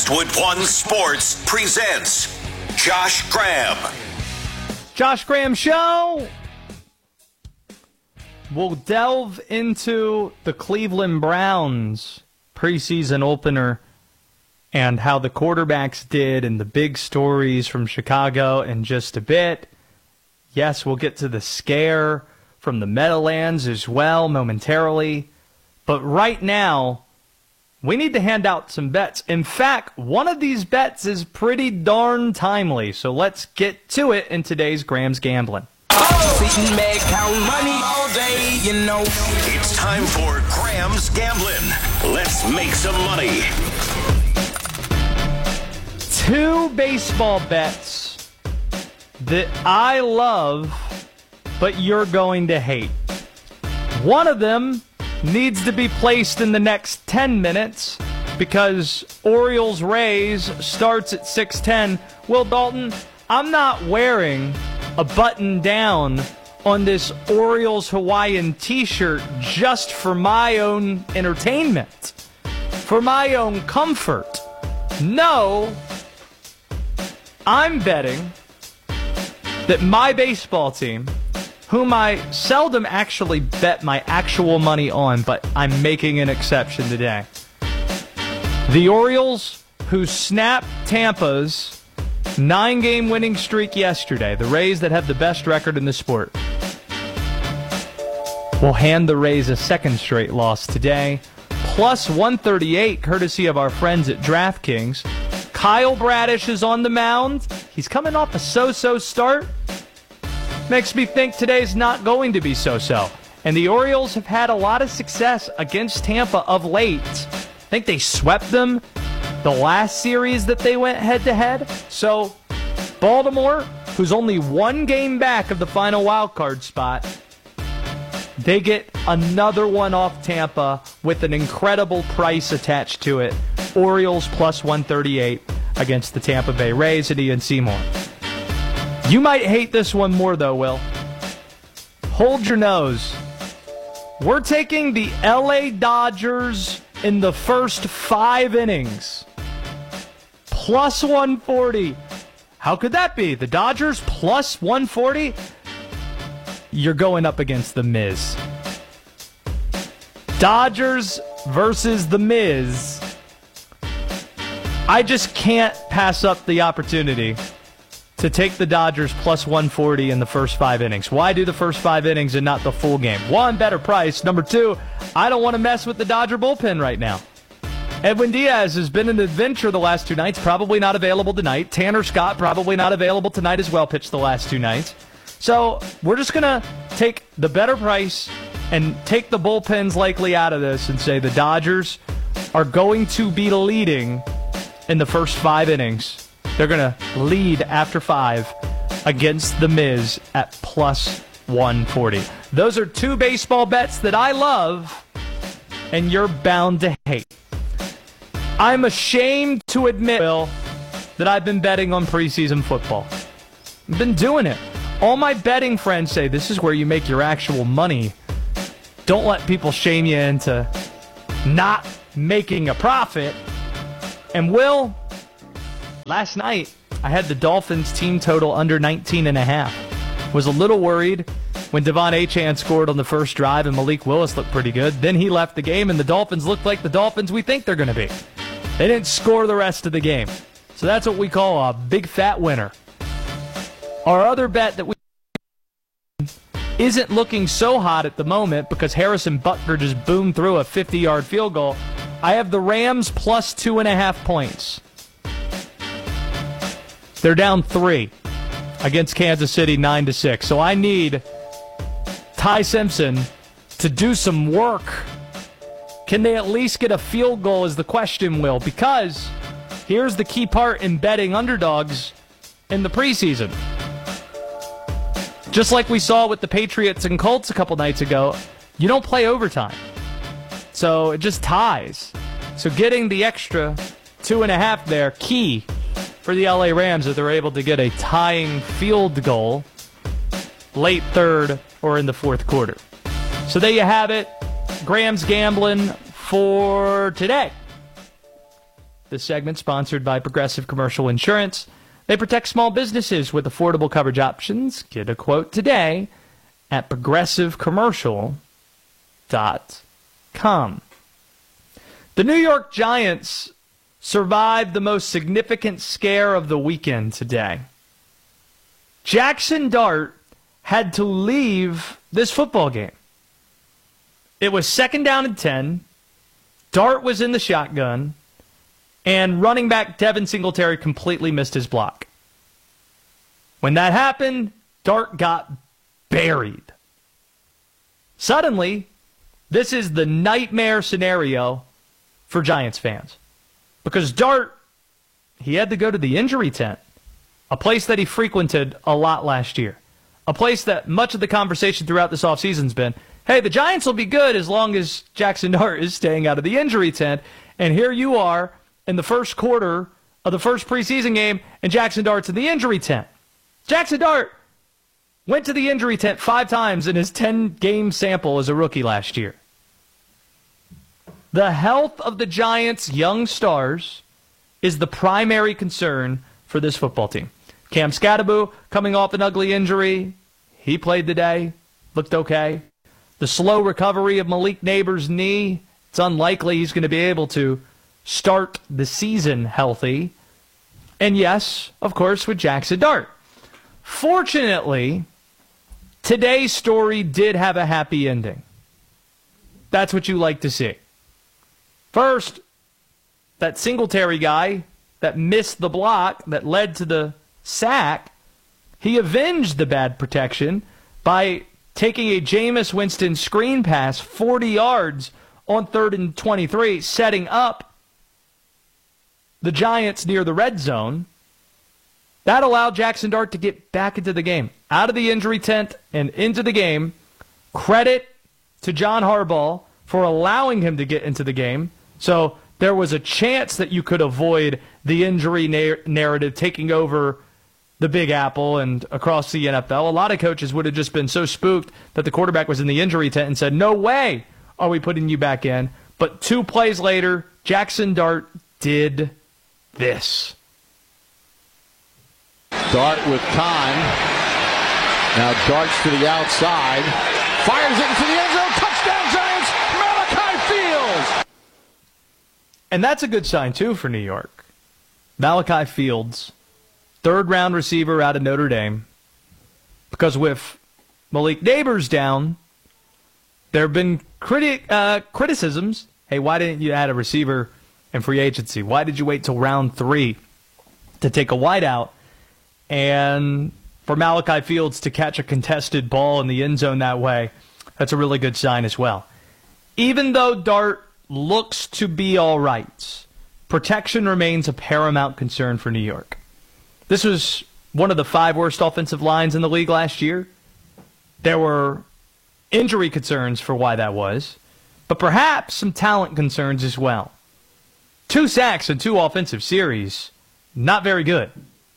Westwood One Sports presents Josh Graham. Josh Graham Show. We'll delve into the Cleveland Browns preseason opener and how the quarterbacks did and the big stories from Chicago in just a bit. Yes, we'll get to the scare from the Meadowlands as well momentarily. But right now, we need to hand out some bets. In fact, one of these bets is pretty darn timely. So let's get to it in today's Graham's Gambling. It's time for Graham's Gambling. Let's make some money. Two baseball bets that I love, but you're going to hate. One of them needs to be placed in the next 10 minutes because Orioles-Rays starts at 6:10. Will Dalton, I'm not wearing a button down on this Orioles Hawaiian t-shirt just for my own entertainment, for my own comfort. No, I'm betting that my baseball team, whom I seldom actually bet my actual money on, but I'm making an exception today. The Orioles, who snapped Tampa's 9-game winning streak yesterday, the Rays that have the best record in the sport, will hand the Rays a second straight loss today. Plus 138, courtesy of our friends at DraftKings. Kyle Bradish is on the mound. He's coming off a so-so start. Makes me think today's not going to be so-so. And the Orioles have had a lot of success against Tampa of late. I think they swept them the last series that they went head-to-head. So Baltimore, who's only one game back of the final wild card spot, they get another one off Tampa with an incredible price attached to it. Orioles plus 138 against the Tampa Bay Rays at Ian Seymour. You might hate this one more, though, Will. Hold your nose. We're taking the LA Dodgers in the first 5 innings. Plus 140. How could that be? The Dodgers plus 140? You're going up against the Miz. Dodgers versus the Miz. I just can't pass up the opportunity to take the Dodgers plus 140 in the first 5 innings. Why do the first 5 innings and not the full game? One, better price. Number two, I don't want to mess with the Dodger bullpen right now. Edwin Diaz has been an adventure the last 2 nights, probably not available tonight. Tanner Scott, probably not available tonight as well, pitched the last 2 nights. So we're just going to take the better price and take the bullpens likely out of this and say the Dodgers are going to be leading in the first 5 innings. They're going to lead after 5 against the Miz at plus 140. Those are 2 baseball bets that I love, and you're bound to hate. I'm ashamed to admit, Will, that I've been betting on preseason football. I've been doing it. All my betting friends say this is where you make your actual money. Don't let people shame you into not making a profit. And Will, last night, I had the Dolphins team total under 19.5. Was a little worried when Devon Achane scored on the first drive and Malik Willis looked pretty good. Then he left the game and the Dolphins looked like the Dolphins we think they're going to be. They didn't score the rest of the game. So that's what we call a big fat winner. Our other bet that we isn't looking so hot at the moment because Harrison Butker just boomed through a 50-yard field goal. I have the Rams plus 2.5 points. They're down 3 against Kansas City 9-6. So I need Ty Simpson to do some work. Can they at least get a field goal is the question, Will, because here's the key part in betting underdogs in the preseason. Just like we saw with the Patriots and Colts a couple nights ago, you don't play overtime. So it just ties. So getting the extra 2.5 there, key for the LA Rams if they're able to get a tying field goal late third or in the fourth quarter. So there you have it. Graham's Gambling for today. This segment sponsored by Progressive Commercial Insurance. They protect small businesses with affordable coverage options. Get a quote today at progressivecommercial.com. The New York Giants survived the most significant scare of the weekend today. Jackson Dart had to leave this football game. It was 2nd down and 10. Dart was in the shotgun, and running back Devin Singletary completely missed his block. When that happened, Dart got buried. Suddenly, this is the nightmare scenario for Giants fans. Because Dart, he had to go to the injury tent, a place that he frequented a lot last year. A place that much of the conversation throughout this offseason has been, hey, the Giants will be good as long as Jackson Dart is staying out of the injury tent. And here you are in the first quarter of the first preseason game, and Jackson Dart's in the injury tent. Jackson Dart went to the injury tent 5 times in his 10-game sample as a rookie last year. The health of the Giants' young stars is the primary concern for this football team. Cam Skattebo coming off an ugly injury. He played today, looked okay. The slow recovery of Malik Neighbors' knee, it's unlikely he's going to be able to start the season healthy. And yes, of course, with Jackson Dart. Fortunately, today's story did have a happy ending. That's what you like to see. First, that Singletary guy that missed the block that led to the sack, he avenged the bad protection by taking a Jameis Winston screen pass 40 yards on 3rd and 23, setting up the Giants near the red zone. That allowed Jackson Dart to get back into the game, out of the injury tent and into the game. Credit to John Harbaugh for allowing him to get into the game. So there was a chance that you could avoid the injury narrative taking over the Big Apple and across the NFL. A lot of coaches would have just been so spooked that the quarterback was in the injury tent and said, no way are we putting you back in. But 2 plays later, Jackson Dart did this. Dart with time. Now darts to the outside. Fires it into the end zone. Touchdown Giants, Malachi Fields. And that's a good sign, too, for New York. Malachi Fields, 3rd-round receiver out of Notre Dame. Because with Malik Neighbors down, there have been criticisms. Hey, why didn't you add a receiver in free agency? Why did you wait till round 3 to take a wideout? And for Malachi Fields to catch a contested ball in the end zone that way, that's a really good sign as well. Even though Dart looks to be all right, protection remains a paramount concern for New York. This was one of the 5 worst offensive lines in the league last year. There were injury concerns for why that was, but perhaps some talent concerns as well. 2 sacks in 2 offensive series, not very good.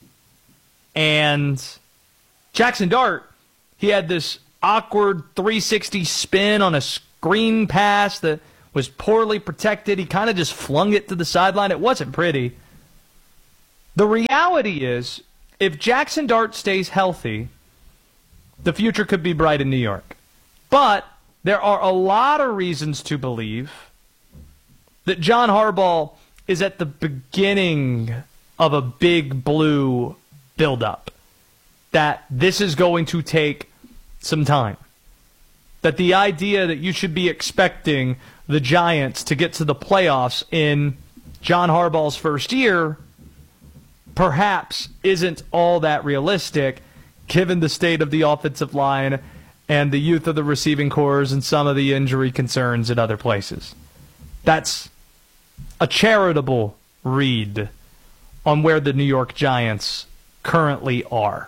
And Jackson Dart, he had this awkward 360 spin on a screen pass that was poorly protected. He kind of just flung it to the sideline. It wasn't pretty. The reality is, if Jackson Dart stays healthy, the future could be bright in New York. But there are a lot of reasons to believe that John Harbaugh is at the beginning of a big blue build-up. That this is going to take some time. That the idea that you should be expecting the Giants to get to the playoffs in John Harbaugh's first year perhaps isn't all that realistic given the state of the offensive line and the youth of the receiving corps and some of the injury concerns at other places. That's a charitable read on where the New York Giants currently are.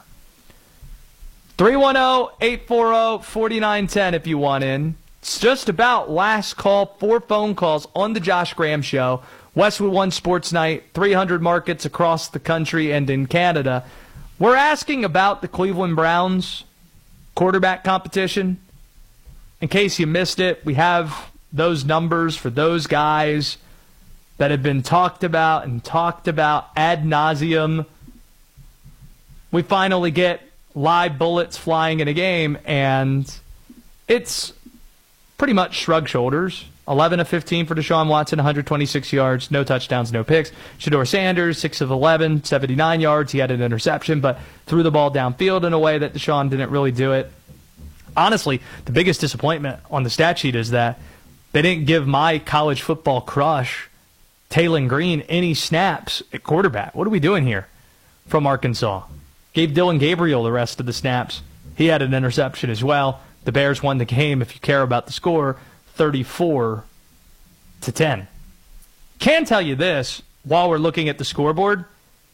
310-840-4910 if you want in. It's just about last call, 4 phone calls on the Josh Graham Show. Westwood One Sports Night, 300 markets across the country and in Canada. We're asking about the Cleveland Browns quarterback competition. In case you missed it, we have those numbers for those guys that have been talked about ad nauseum. We finally get live bullets flying in a game, and it's pretty much shrug shoulders. 11 of 15 for Deshaun Watson, 126 yards, no touchdowns, no picks. Shedeur Sanders, 6 of 11, 79 yards. He had an interception, but threw the ball downfield in a way that Deshaun didn't really do it. Honestly, the biggest disappointment on the stat sheet is that they didn't give my college football crush, Taylon Green, any snaps at quarterback. What are we doing here from Arkansas? Gave Dylan Gabriel the rest of the snaps. He had an interception as well. The Bears won the game, if you care about the score, 34-10. Can tell you this, while we're looking at the scoreboard,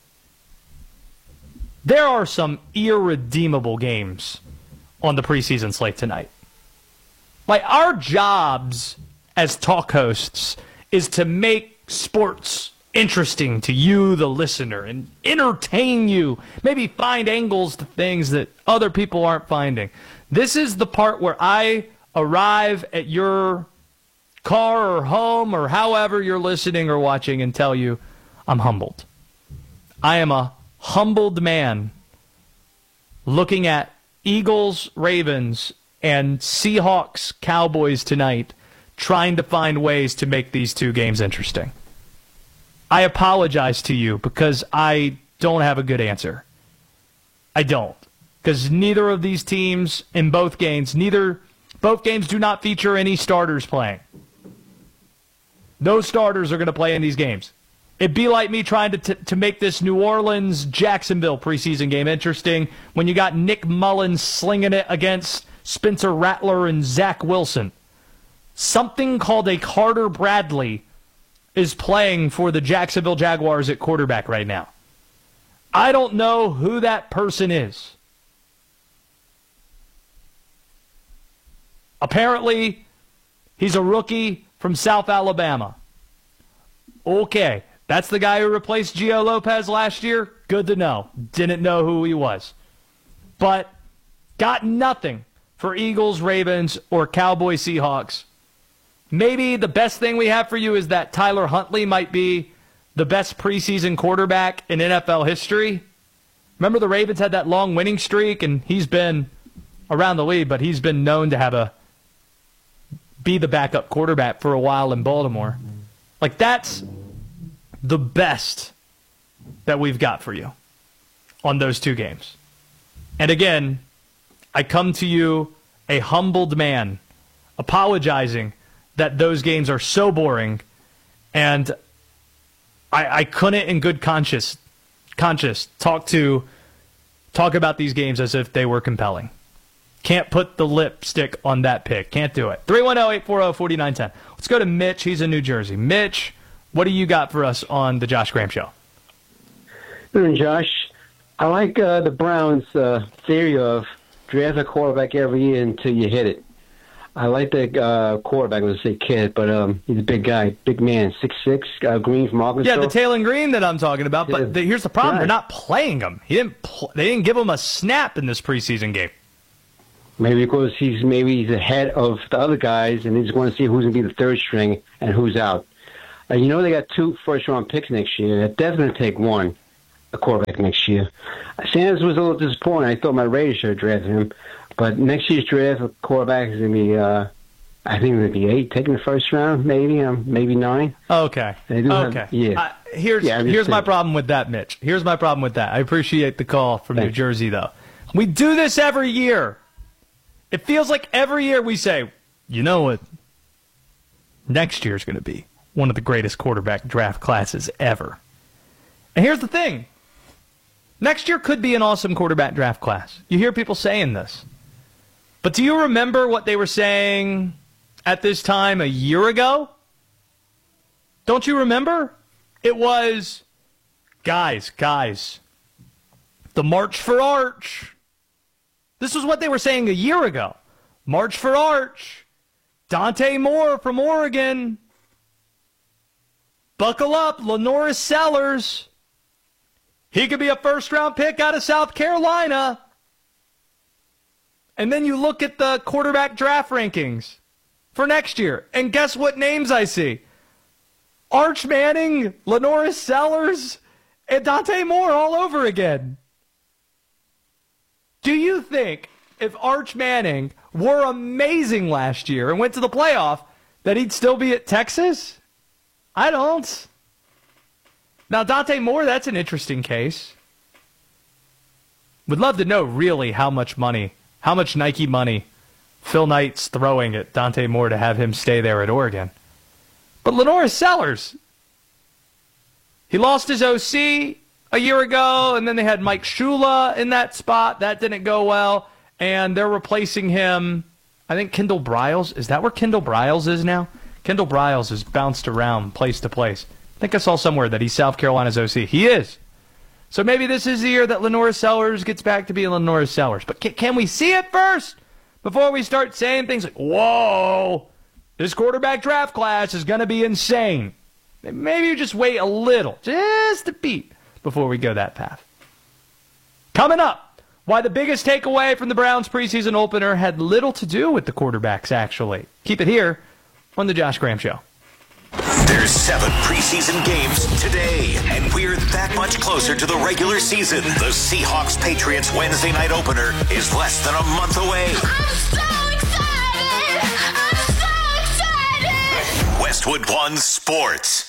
there are some irredeemable games on the preseason slate tonight. Like, our jobs as talk hosts is to make sports interesting to you, the listener, and entertain you. Maybe find angles to things that other people aren't finding. This is the part where I arrive at your car or home or however you're listening or watching and tell you I'm humbled. I am a humbled man looking at Eagles, Ravens, and Seahawks, Cowboys tonight, trying to find ways to make these two games interesting. I apologize to you because I don't have a good answer. I don't. Because neither of these teams in both games, both games do not feature any starters playing. No starters are going to play in these games. It'd be like me trying to make this New Orleans-Jacksonville preseason game interesting when you got Nick Mullins slinging it against Spencer Rattler and Zach Wilson. Something called a Carter Bradley is playing for the Jacksonville Jaguars at quarterback right now. I don't know who that person is. Apparently, he's a rookie from South Alabama. Okay, that's the guy who replaced Gio Lopez last year? Good to know. Didn't know who he was. But got nothing for Eagles, Ravens, or Cowboys, Seahawks. Maybe the best thing we have for you is that Tyler Huntley might be the best preseason quarterback in NFL history. Remember the Ravens had that long winning streak, and he's been around the league, but he's been known to be the backup quarterback for a while in Baltimore. Like, that's the best that we've got for you on those two games. And again, I come to you a humbled man, apologizing that those games are so boring, and I couldn't in good conscience talk about these games as if they were compelling. Can't put the lipstick on that pick. Can't do it. 310-840-4910. Let's go to Mitch. He's in New Jersey. Mitch, what do you got for us on the Josh Graham Show? Good, Josh. I like the Browns' theory of draft a quarterback every year until you hit it. I like the quarterback, let's say kid, but he's a big guy, big man, 6'6", Green from Arkansas. Yeah, the Taylon Green that I'm talking about, but here's the problem. They're not playing him. They didn't give him a snap in this preseason game. Maybe because he's ahead of the other guys, and they just want to see who's going to be the third string and who's out. You know they got 2 first-round picks next year. They're definitely going to take one, a quarterback next year. Sanders was a little disappointing. I thought my Raiders should have drafted him. But next year's draft, a quarterback is going to be, I think it's going to be 8, taking the first round, maybe 9. Okay. Here's my problem with that, Mitch. Here's my problem with that. I appreciate the call from New Jersey, though. We do this every year. It feels like every year we say, you know what? Next year's going to be one of the greatest quarterback draft classes ever. And here's the thing. Next year could be an awesome quarterback draft class. You hear people saying this. But do you remember what they were saying at this time a year ago? Don't you remember? It was, guys, the March for Arch. This was what they were saying a year ago. March for Arch. Dante Moore from Oregon. Buckle up, Lenoris Sellers. He could be a first-round pick out of South Carolina. And then you look at the quarterback draft rankings for next year, and guess what names I see? Arch Manning, Lenoris Sellers, and Dante Moore all over again. Do you think if Arch Manning were amazing last year and went to the playoff, that he'd still be at Texas? I don't. Now, Dante Moore, that's an interesting case. Would love to know really how much Nike money Phil Knight's throwing at Dante Moore to have him stay there at Oregon. But Lenoris Sellers, he lost his OC a year ago, and then they had Mike Shula in that spot. That didn't go well, and they're replacing him. I think Kendall Briles. Is that where Kendall Briles is now? Kendall Briles has bounced around place to place. I think I saw somewhere that he's South Carolina's OC. He is. So maybe this is the year that Lenoris Sellers gets back to being Lenoris Sellers. But can we see it first before we start saying things like, whoa, this quarterback draft class is going to be insane? Maybe you just wait a little, just a beat, before we go that path. Coming up, why the biggest takeaway from the Browns preseason opener had little to do with the quarterbacks, actually. Keep it here on The Josh Graham Show. There's 7 preseason games today, and we're that much closer to the regular season. The Seahawks-Patriots Wednesday night opener is less than a month away. I'm so excited! I'm so excited! Westwood One Sports.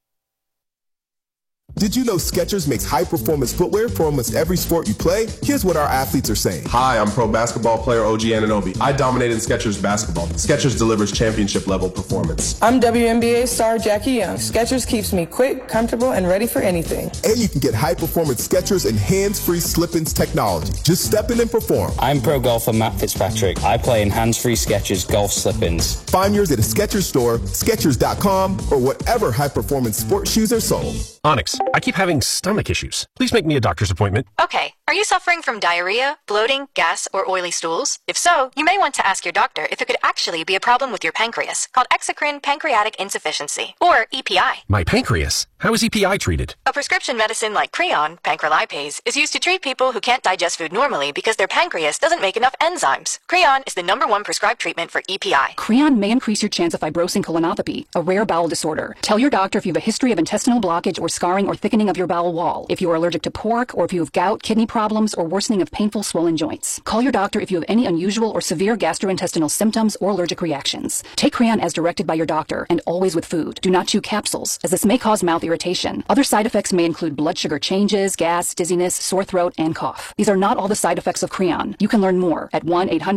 Did you know Skechers makes high-performance footwear for almost every sport you play? Here's what our athletes are saying. Hi, I'm pro basketball player OG Anunoby. I dominated in Skechers basketball. Skechers delivers championship-level performance. I'm WNBA star Jackie Young. Skechers keeps me quick, comfortable, and ready for anything. And you can get high-performance Skechers and hands-free slip-ins technology. Just step in and perform. I'm pro golfer Matt Fitzpatrick. I play in hands-free Skechers golf slip-ins. Find yours at a Skechers store, Skechers.com, or whatever high-performance sports shoes are sold. Onyx, I keep having stomach issues. Please make me a doctor's appointment. Okay, are you suffering from diarrhea, bloating, gas, or oily stools? If so, you may want to ask your doctor if it could actually be a problem with your pancreas, called exocrine pancreatic insufficiency, or EPI. My pancreas? How is EPI treated? A prescription medicine like Creon, pancrelipase, is used to treat people who can't digest food normally because their pancreas doesn't make enough enzymes. Creon is the #1 prescribed treatment for EPI. Creon may increase your chance of fibrosing colonopathy, a rare bowel disorder. Tell your doctor if you have a history of intestinal blockage or scarring or thickening of your bowel wall, if you are allergic to pork, or if you have gout, kidney problems, or worsening of painful swollen joints. Call your doctor if you have any unusual or severe gastrointestinal symptoms or allergic reactions. Take Creon as directed by your doctor, and always with food. Do not chew capsules, as this may cause mouth irritation. Other side effects may include blood sugar changes, gas, dizziness, sore throat, and cough. These are not all the side effects of Creon. You can learn more at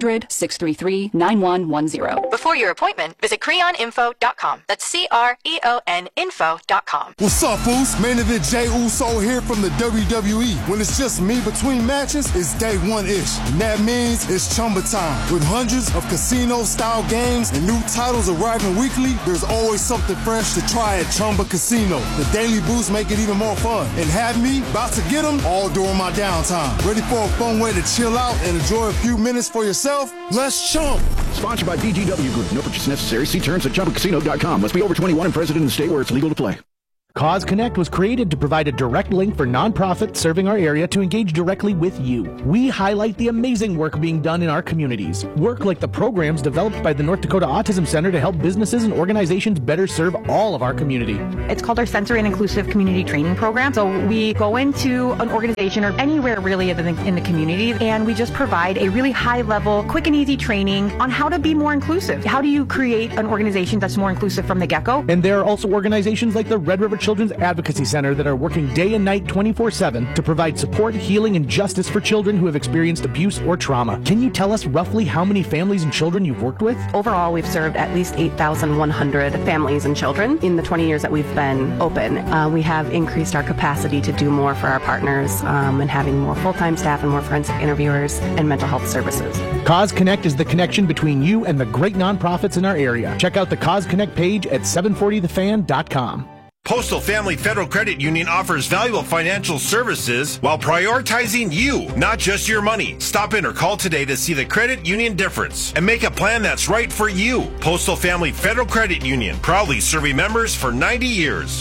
1-800-633-9110. Before your appointment, visit creoninfo.com. That's CREON info.com. What's up, Foos? Man of the Jey Uso here from the WWE. When it's just me between matches, it's day one-ish. And that means it's Chumba time. With hundreds of casino-style games and new titles arriving weekly, there's always something fresh to try at Chumba Casino. The daily boosts make it even more fun. And have me about to get them all during my downtime. Ready for a fun way to chill out and enjoy a few minutes for yourself? Let's chump. Sponsored by BGW Group. No purchase necessary. See terms at ChumbaCasino.com. Must be over 21 and present in the state where it's legal to play. Cause Connect was created to provide a direct link for nonprofits serving our area to engage directly with you. We highlight the amazing work being done in our communities. Work like the programs developed by the North Dakota Autism Center to help businesses and organizations better serve all of our community. It's called our Sensory and Inclusive Community Training Program. So we go into an organization or anywhere really in the community, and we just provide a really high level, quick and easy training on how to be more inclusive. How do you create an organization that's more inclusive from the get-go? And there are also organizations like the Red River Children's Advocacy Center that are working day and night 24/7 to provide support, healing, and justice for children who have experienced abuse or trauma. Can you tell us roughly how many families and children you've worked with? Overall, we've served at least 8,100 families and children in the 20 years that we've been open. We have increased our capacity to do more for our partners and having more full-time staff and more forensic interviewers and mental health services. Cause Connect is the connection between you and the great nonprofits in our area. Check out the Cause Connect page at 740thefan.com. Postal Family Federal Credit Union offers valuable financial services while prioritizing you, not just your money. Stop in or call today to see the credit union difference and make a plan that's right for you. Postal Family Federal Credit Union, proudly serving members for 90 years.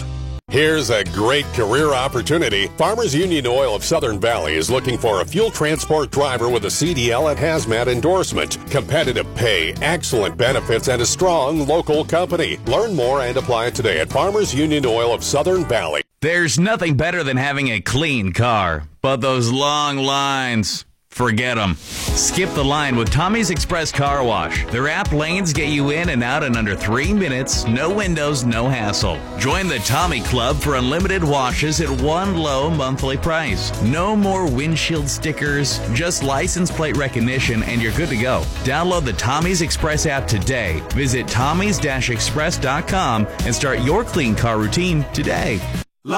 Here's a great career opportunity. Farmers Union Oil of Southern Valley is looking for a fuel transport driver with a CDL and hazmat endorsement. Competitive pay, excellent benefits, and a strong local company. Learn more and apply today at Farmers Union Oil of Southern Valley. There's nothing better than having a clean car, but those long lines, forget them. Skip the line with Tommy's Express Car Wash. Their app lanes get you in and out in under 3 minutes, no windows, no hassle. Join the Tommy Club for unlimited washes at one low monthly price. No more windshield stickers, just license plate recognition, and you're good to go. Download the Tommy's Express app today. Visit tommys-express.com and start your clean car routine today.